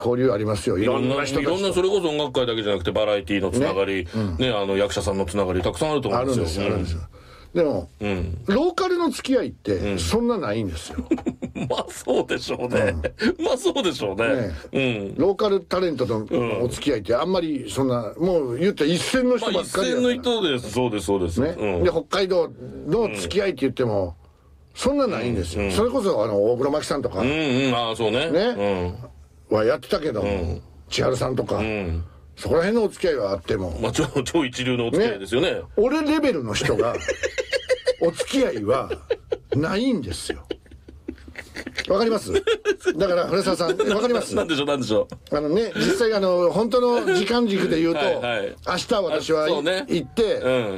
交流ありますよ。いろんな人たちと。 いろんな、それこそ音楽界だけじゃなくてバラエティのつながり、ね、役者さんのつながりたくさんあると思うんですよ。 あるんですよ。でも、ローカルの付き合いってそんなないんですよ。 まあそうでしょうね。まあそうでしょうね。 ローカルタレントとのお付き合いってあんまりそんな、もう言ったら一線の人ばっかり一線の人です。そうです、そうです。 ね。で、北海道の付き合いって言っても、そんなないんですよ。それこそ大黒摩季さんとか、 ああ、そうね。 ね。はやってたけども、千春さんとか、そこら辺のお付き合いはあっても。 まあ超一流のお付き合いですよね。 俺レベルの人が、お付き合いはないんですよ。わかります？だから古澤さんわかります？ なんでしょうね、実際本当の時間軸で言うと、明日私は行って、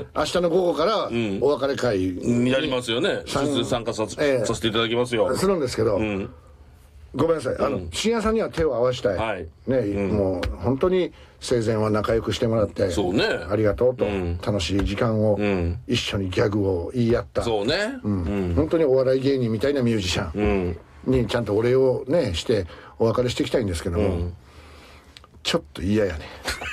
明日の午後からお別れ会にやりますよね。参加させていただきますよ。 するんですけど、ごめんなさい、深夜さんには手を合わせたい、ね、もう本当に生前は仲良くしてもらって、 そうね、 ありがとうと、楽しい時間を、一緒にギャグを言い合った、 そうね、 本当にお笑い芸人みたいなミュージシャンにちゃんとお礼をねしてお別れしていきたいんですけども、ちょっと嫌やね。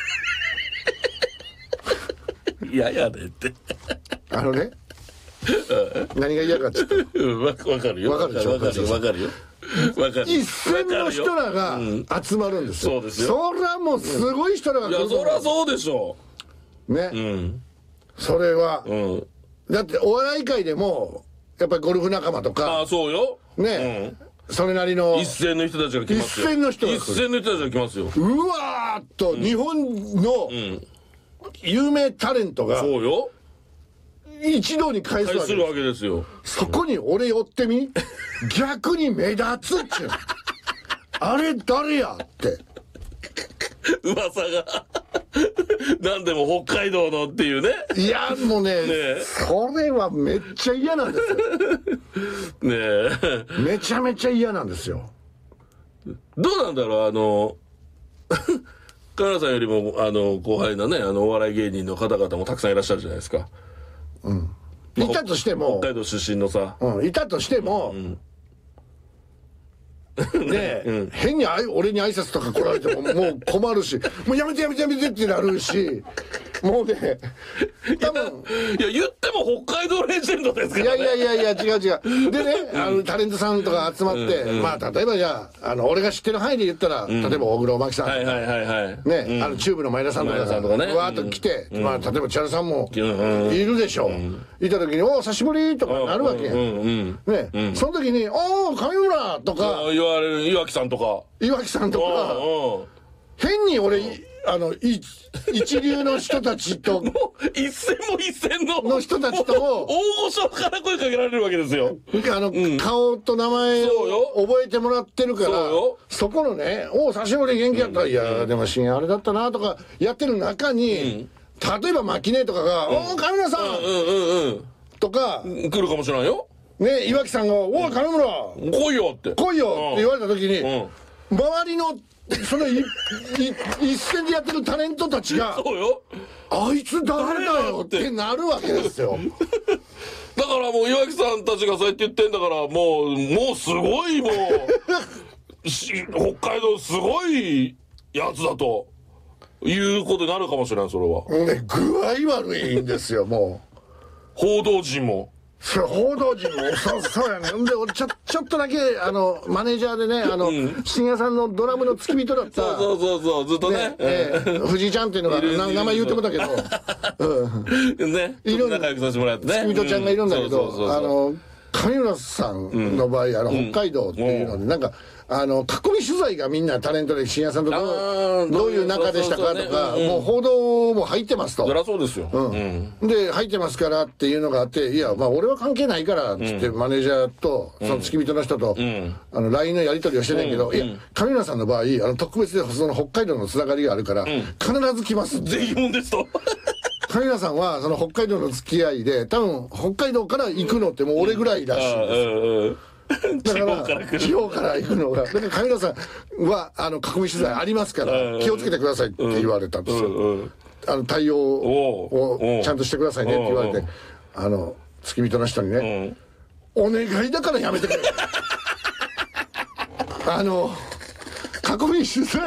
嫌やねってね何が嫌かって言うとわかるよ。 わかるでしょ。 わかるよ。 一線の人らが集まるんですよ。 そうですよ。 そりゃもうすごい人らが来る。 いや、そりゃそうでしょう。ね。それは。だってお笑い界でも、やっぱりゴルフ仲間とか。 ああ、そうよ。 ね。それなりの。 一線の人たちが来ますよ。 一線の人が来る。 一線の人たちが来ますよ。 うわーっと、日本の有名タレントが。 そうよ。 一堂に会するわけですよ。 そこに俺寄ってみ逆に目立つっちゅう。あれ誰やって噂が何でも北海道のっていうね。 いやもうねそれはめっちゃ嫌なんですよ。 ねえめちゃめちゃ嫌なんですよ。 どうなんだろう、カナさんよりも後輩なねお笑い芸人の方々もたくさんいらっしゃるじゃないですか。 いたとしても北海道出身のさ、 いたとしても、ね変に俺に挨拶とか来られてももう困るし、もうやめてってなるし、もうね多分いや言っても北海道レジェンドですからね。 いや違うでね、タレントさんとか集まって、まあ例えばじゃあ俺が知ってる範囲で言ったら、例えば大黒摩季さんとかね、チューブの前田さんとかがわーっと来て、まあ例えば千春さんもいるでしょう。いた時に「お久しぶり」とかなるわけやんね。その時に「おお上村」とか言われる岩城さんとか変に俺一流の人たちと一線の人たちとも大御所から声かけられるわけですよ。 顔と名前を覚えてもらってるから、そこのね「おお久しぶり元気やった」「いやでも深夜あれだったな」とかやってる中に、例えばマキネとかが「おお上村さん」とか来るかもしれないよ。 ね、岩城さんが「おお上村来いよ」って言われた時に、周りのその一線でやってるタレントたちが「 そうよ、 あいつ誰だよ」ってなるわけですよ。 だからもう岩城さんたちがそうやって言ってんだから、もうすごい北海道すごいやつだということになるかもしれない。それはね、具合悪いんですよ。もう報道陣も報道陣もそうやね。で俺ちょっとだけマネージャーでね深夜さんのドラムの付き人だったそうずっとね藤井ちゃんっていうのが名前言うてもだけどね仲良くさせてもらってね付き人ちゃんがいるんだけど、上村さんの場合北海道っていうのでなんか囲み取材がみんなタレントで深夜さんとどういう仲でしたかとかもう報道も入ってますと。 そりゃそうですよ。 で入ってますからっていうのがあって、いやまあ俺は関係ないからっつってマネージャーとその付き人の人とLINE のやり取りをしてないけど、いや上村さんの場合特別でその北海道のつながりがあるから必ず来ますって。 ぜひもんですと。 上村さんはその北海道の付き合いで多分北海道から行くのってもう俺ぐらいらしいんですよ。だから地方から行くのがだから上村さんは囲み取材ありますから気をつけてくださいって言われたんですよ。対応をちゃんとしてくださいねって言われて付き人の人にね「お願いだからやめてくれ」囲み取材